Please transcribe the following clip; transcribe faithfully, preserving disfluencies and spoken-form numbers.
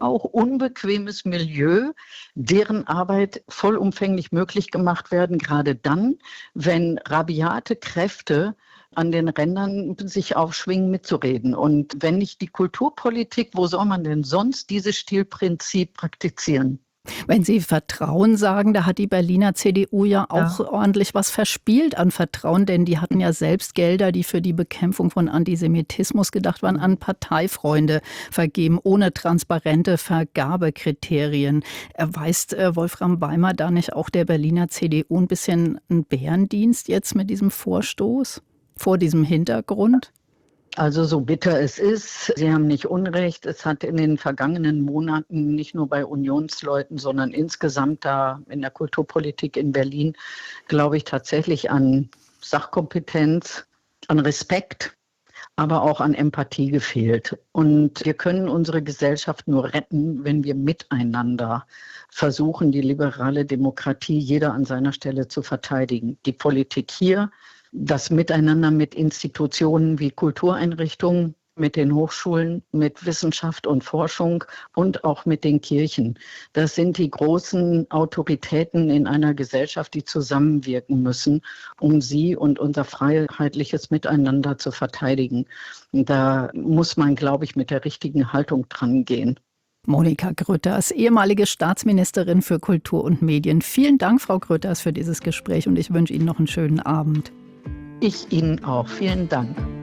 auch unbequemes Milieu, deren Arbeit vollumfänglich möglich gemacht werden, gerade dann, wenn rabiate Kräfte an den Rändern sich aufschwingen, mitzureden. Und wenn nicht die Kulturpolitik, wo soll man denn sonst dieses Stilprinzip praktizieren? Wenn Sie Vertrauen sagen, da hat die Berliner C D U ja auch Ja. ordentlich was verspielt an Vertrauen, denn die hatten ja selbst Gelder, die für die Bekämpfung von Antisemitismus gedacht waren, an Parteifreunde vergeben, ohne transparente Vergabekriterien. Erweist äh, Wolfram Weimer da nicht auch der Berliner C D U ein bisschen einen Bärendienst jetzt mit diesem Vorstoß, vor diesem Hintergrund? Also so bitter es ist, Sie haben nicht Unrecht, es hat in den vergangenen Monaten nicht nur bei Unionsleuten, sondern insgesamt da in der Kulturpolitik in Berlin, glaube ich, tatsächlich an Sachkompetenz, an Respekt, aber auch an Empathie gefehlt. Und wir können unsere Gesellschaft nur retten, wenn wir miteinander versuchen, die liberale Demokratie jeder an seiner Stelle zu verteidigen. Die Politik hier, das Miteinander mit Institutionen wie Kultureinrichtungen, mit den Hochschulen, mit Wissenschaft und Forschung und auch mit den Kirchen. Das sind die großen Autoritäten in einer Gesellschaft, die zusammenwirken müssen, um sie und unser freiheitliches Miteinander zu verteidigen. Und da muss man, glaube ich, mit der richtigen Haltung dran gehen. Monika Grütters, ehemalige Staatsministerin für Kultur und Medien. Vielen Dank, Frau Grütters, für dieses Gespräch und ich wünsche Ihnen noch einen schönen Abend. Ich Ihnen auch. Vielen Dank.